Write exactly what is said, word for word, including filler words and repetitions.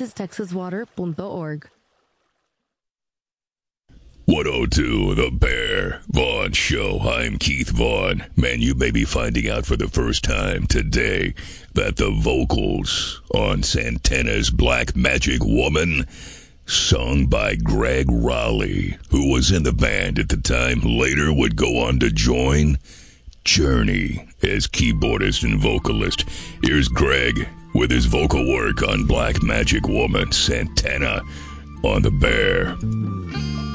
is texas water dot org. one oh two The Bear Vaughn Show. I'm Keith Vaughn. Man, you may be finding out for the first time today that the vocals on Santana's Black Magic Woman, sung by Greg Raleigh, who was in the band at the time, later would go on to join Journey as keyboardist and vocalist. Here's Greg with his vocal work on Black Magic Woman, Santana on The Bear.